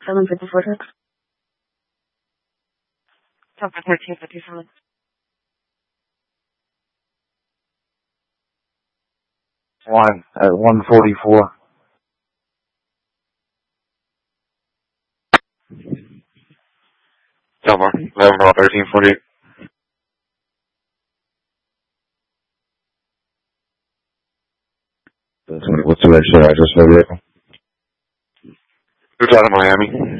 754 Delta 1357. One at 144. Delmar, 11 Raw 1348. What's the extra address for the vehicle? Who's out of Miami?